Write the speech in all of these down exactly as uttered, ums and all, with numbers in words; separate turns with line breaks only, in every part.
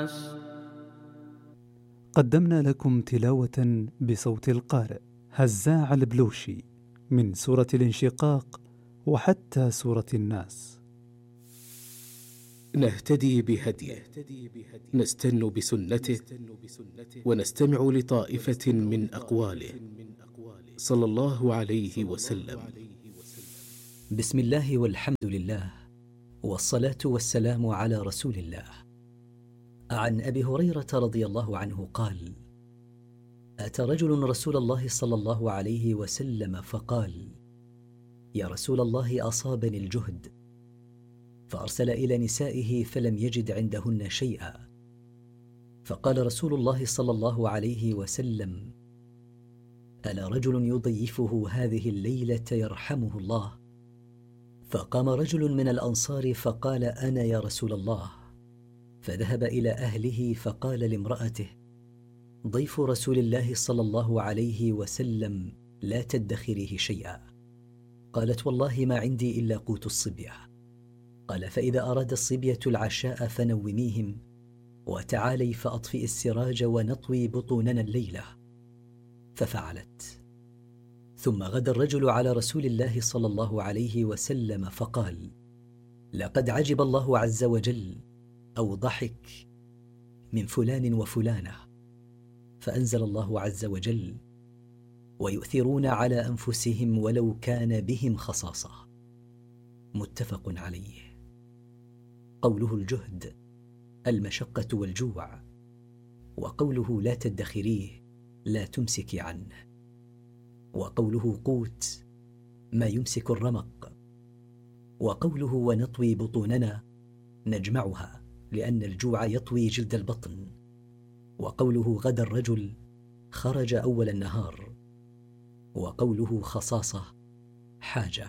قدمنا لكم تلاوة بصوت القارئ هزاع البلوشي من سورة الانشقاق وحتى سورة الناس.
نهتدي بهديه، نستن بسنته، ونستمع لطائفة من أقواله صلى الله عليه وسلم.
بسم الله والحمد لله، والصلاة والسلام على رسول الله. عن أبي هريرة رضي الله عنه قال: أتى رجل رسول الله صلى الله عليه وسلم فقال: يا رسول الله، أصابني الجهد. فأرسل إلى نسائه فلم يجد عندهن شيئا. فقال رسول الله صلى الله عليه وسلم: ألا رجل يضيفه هذه الليلة يرحمه الله؟ فقام رجل من الأنصار فقال: أنا يا رسول الله. فذهب إلى أهله فقال لامرأته: ضيف رسول الله صلى الله عليه وسلم لا تدخريه شيئا. قالت: والله ما عندي إلا قوت الصبية. قال: فإذا أراد الصبية العشاء فنوميهم، وتعالي فأطفئ السراج ونطوي بطوننا الليلة. ففعلت. ثم غدا الرجل على رسول الله صلى الله عليه وسلم فقال: لقد عجب الله عز وجل أو ضحك من فلان وفلانة. فأنزل الله عز وجل: ويؤثرون على أنفسهم ولو كان بهم خصاصة. متفق عليه. قوله الجهد المشقة والجوع، وقوله لا تدخريه لا تمسكي عنه، وقوله قوت ما يمسك الرمق، وقوله ونطوي بطوننا نجمعها لأن الجوع يطوي جلد البطن، وقوله غدا الرجل خرج أول النهار، وقوله خصاصة حاجة.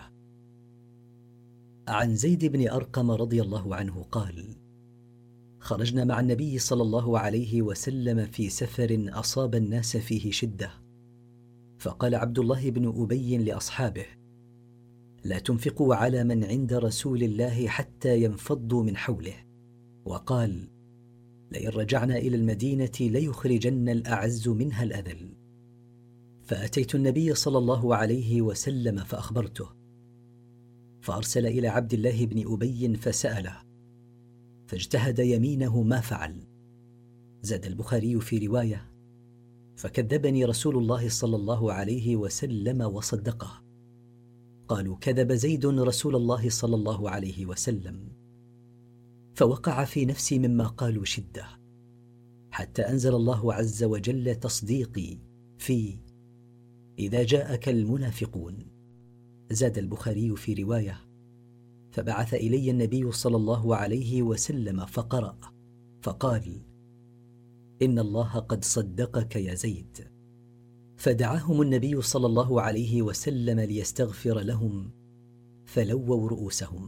عن زيد بن أرقم رضي الله عنه قال: خرجنا مع النبي صلى الله عليه وسلم في سفر أصاب الناس فيه شدة. فقال عبد الله بن أبي لأصحابه: لا تنفقوا على من عند رسول الله حتى ينفضوا من حوله. وقال: لئن رجعنا إلى المدينة ليخرجن الأعز منها الأذل. فأتيت النبي صلى الله عليه وسلم فأخبرته، فأرسل إلى عبد الله بن أبي فسأله، فاجتهد يمينه ما فعل. زاد البخاري في رواية: فكذبني رسول الله صلى الله عليه وسلم وصدقه. قالوا: كذب زيد رسول الله صلى الله عليه وسلم. فوقع في نفسي مما قالوا شدة، حتى أنزل الله عز وجل تصديقي في إذا جاءك المنافقون. زاد البخاري في رواية: فبعث إلي النبي صلى الله عليه وسلم فقرأ فقال: إن الله قد صدقك يا زيد. فدعاهم النبي صلى الله عليه وسلم ليستغفر لهم، فلووا رؤوسهم.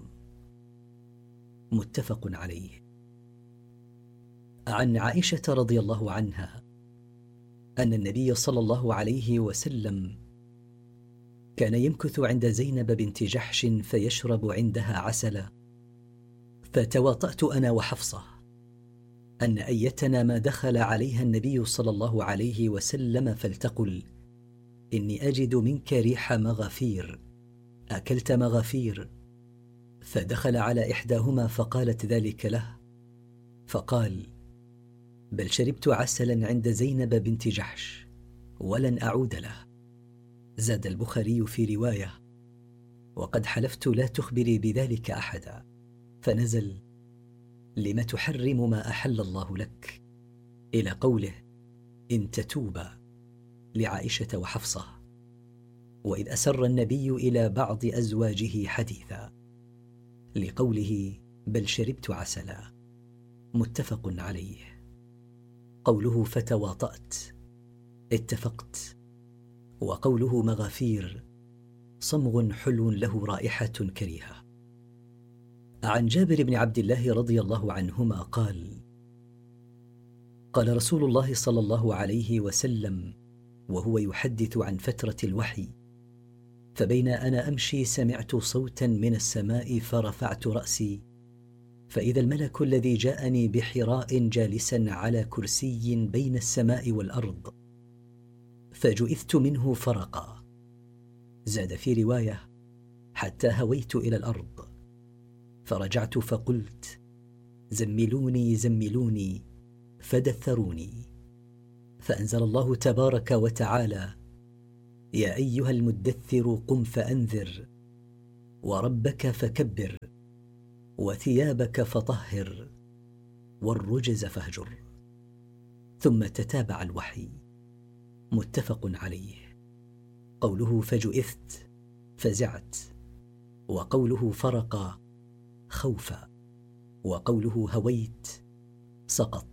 متفق عليه. عن عائشة رضي الله عنها أن النبي صلى الله عليه وسلم كان يمكث عند زينب بنت جحش فيشرب عندها عسلا. فتواطأت أنا وحفصة أن أيتنا ما دخل عليها النبي صلى الله عليه وسلم فلتقل: إني أجد منك ريح مغافير، أكلت مغافير؟ فدخل على إحداهما فقالت ذلك له، فقال: بل شربت عسلا عند زينب بنت جحش ولن أعود له. زاد البخاري في رواية: وقد حلفت لا تخبري بذلك أحدا. فنزل: لم تحرم ما أحل الله لك، إلى قوله: إن تتوبا، لعائشة وحفصة. وإذ أسر النبي إلى بعض أزواجه حديثا، لقوله: بل شربت عسلا. متفق عليه. قوله فتواطأت اتفقت، وقوله مغافير صمغ حلو له رائحة كريهة. عن جابر بن عبد الله رضي الله عنهما قال: قال رسول الله صلى الله عليه وسلم وهو يحدث عن فترة الوحي: فبين أنا أمشي سمعت صوتا من السماء فرفعت رأسي فإذا الملك الذي جاءني بحراء جالسا على كرسي بين السماء والأرض، فجئثت منه فرقا. زاد في رواية: حتى هويت إلى الأرض، فرجعت فقلت: زملوني زملوني، فدثروني. فأنزل الله تبارك وتعالى: يا أيها المدثر قم فأنذر، وربك فكبر، وثيابك فطهر، والرجز فاهجر. ثم تتابع الوحي. متفق عليه. قوله فجئثت فزعت، وقوله فرق خوفا، وقوله هويت سقط.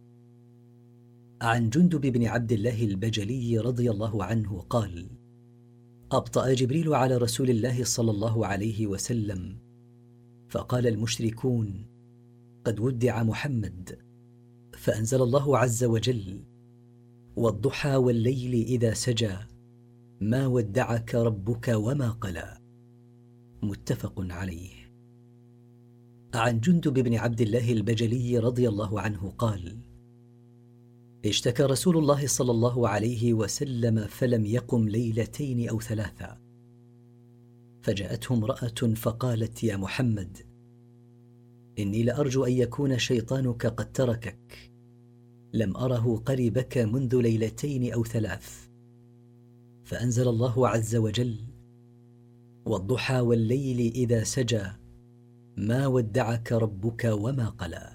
عن جندب بن عبد الله البجلي رضي الله عنه قال: أبطأ جبريل على رسول الله صلى الله عليه وسلم، فقال المشركون: قد ودع محمد. فأنزل الله عز وجل: والضحى والليل إذا سجى، ما ودعك ربك وما قلى. متفق عليه. عن جندب بن عبد الله البجلي رضي الله عنه قال: اشتكى رسول الله صلى الله عليه وسلم فلم يقم ليلتين أو ثلاثة، فجاءته امرأة فقالت: يا محمد، إني لأرجو أن يكون شيطانك قد تركك، لم أره قربك منذ ليلتين أو ثلاث. فأنزل الله عز وجل: والضحى والليل إذا سجى، ما ودعك ربك وما قلى.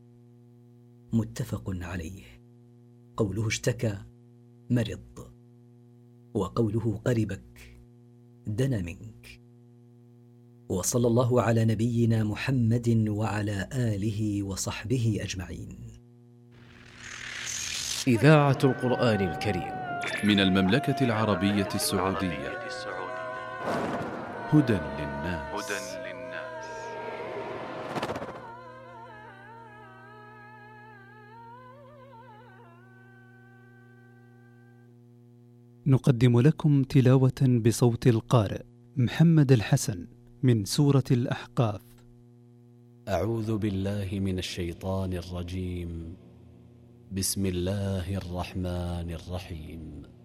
متفق عليه. قوله اشتكى مرض، وقوله قربك دنا منك. وصلى الله على نبينا محمد وعلى آله وصحبه أجمعين.
إذاعة القرآن الكريم
من المملكة العربية السعودية. هدى للناس.
نقدم لكم تلاوة بصوت القارئ محمد الحسن من سورة الأحقاف.
أعوذ بالله من الشيطان الرجيم. بسم الله الرحمن الرحيم.